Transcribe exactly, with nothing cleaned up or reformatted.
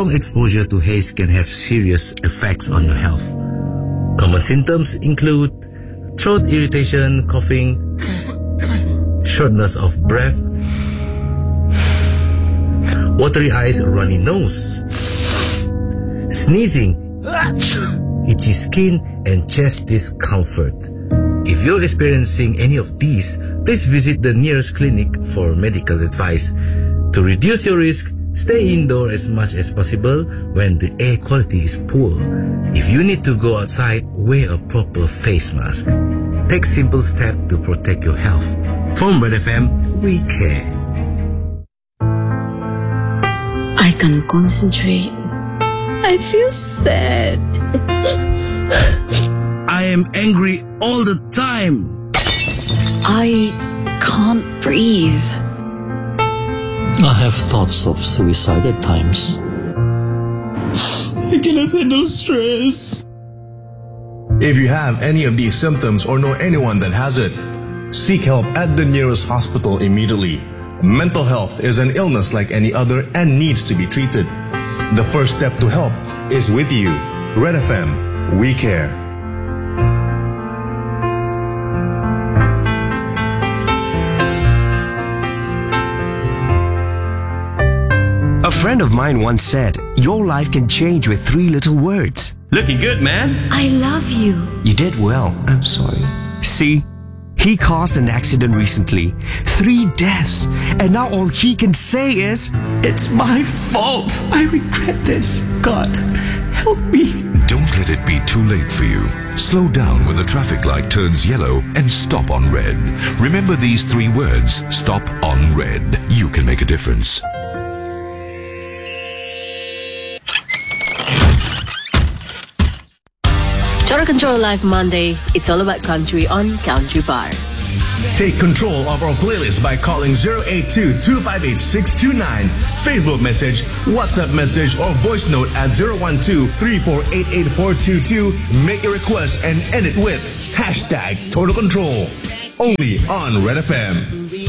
Prolonged exposure to haze can have serious effects on your health. Common symptoms include throat irritation, coughing, shortness of breath, watery eyes or runny nose, sneezing, itchy skin, and chest discomfort. If you're experiencing any of these, please visit the nearest clinic for medical advice. To reduce your risk, stay indoors as much as possible when the air quality is poor. If you need to go outside, wear a proper face mask. Take simple steps to protect your health. From Red F M, we care. I can't concentrate. I feel sad. I am angry all the time. I can't breathe. I have thoughts of suicide at times. I cannot handle stress. If you have any of these symptoms or know anyone that has it, seek help at the nearest hospital immediately. Mental health is an illness like any other and needs to be treated. The first step to help is with you. Red F M, we care. A friend of mine once said, your life can change with three little words. Looking good, man. I love you. You did well. I'm sorry. See, he caused an accident recently. Three deaths. And now all he can say is, It's my fault. I regret this. God, help me. Don't let it be too late for you. Slow down when the traffic light turns yellow and stop on red. Remember these three words. Stop on red. You can make a difference. Total Control Live Monday. It's all about country on Country Bar. Take control of our playlist by calling zero eight two, two five eight, six two nine, Facebook message, WhatsApp message, or voice note at zero one two, three four eight eight four two two. Make your request and end it with hashtag Total Control. Only on Red F M.